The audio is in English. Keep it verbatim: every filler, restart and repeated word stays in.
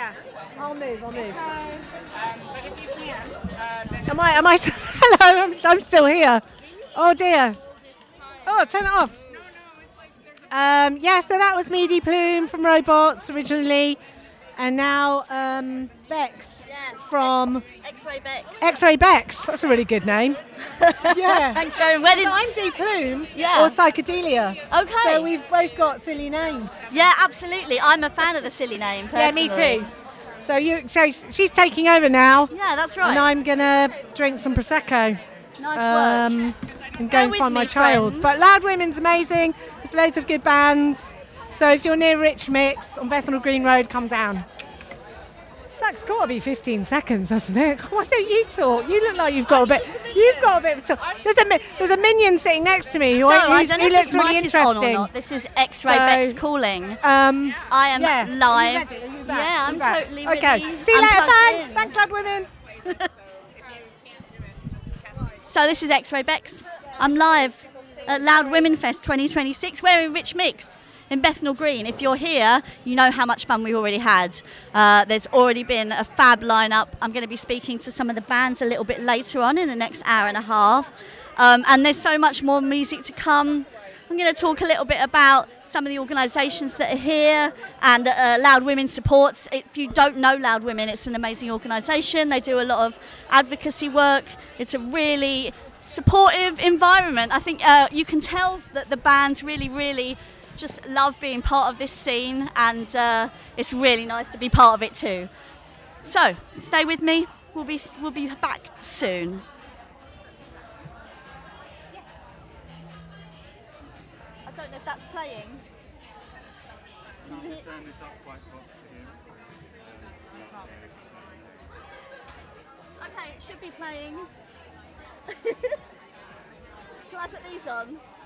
Yeah. I'll move. I'll move. Um, but if you can, uh, then Am I? Am I? Hello. I'm, I'm still here. Oh dear. Oh, turn it off. Um, yeah. So that was Meaty Plume from Robots originally, and now um, Bex Yeah. from X-Ray Bex. X-Ray Bex. That's a really good name. Yeah. Thanks very much. Where did? So I'm D Plume Yeah. or Psychedelia. Okay. So we've both got silly names. Yeah, absolutely. I'm a fan of the silly name. Yeah, Personally. me too. So you, so she's taking over now, Yeah, that's right. and I'm gonna drink some prosecco. Nice um, work. and go Bear and with find my me, child. friends. But Loud Women's amazing. There's loads of good bands. So if you're near Rich Mix on Bethnal Green Road, come down. That's got to be fifteen seconds, hasn't it? Why don't you talk? You look like you've got a bit. You've got a bit of talk. There's a mi- there's a minion sitting next to me who, So, I who's- don't who know if looks this really mic is on or interesting. not. This is X-Ray So- Bex calling. Um, I am yeah. live. Are you ready? Are you back? Yeah, Are I'm you back? totally Okay. ready. See you I'm later. plugged Thanks. in. Thanks, Loud Women. So this is X-Ray Bex. I'm live at Loud Women Fest twenty twenty-six. We're in Rich Mix in Bethnal Green. If you're here, you know how much fun we've already had. Uh, there's already been a fab lineup. I'm going to be speaking to some of the bands a little bit later on in the next hour and a half. Um, and there's so much more music to come. I'm going to talk a little bit about some of the organisations that are here and uh, Loud Women supports. If you don't know Loud Women, it's an amazing organisation. They do a lot of advocacy work. It's a really supportive environment. I think uh, you can tell that the bands really, really just love being part of this scene, and uh, it's really nice to be part of it too. So stay with me. We'll be we'll be back soon. I don't know if that's playing. Turn this up quite hot Okay, it should be playing. Shall I put these on?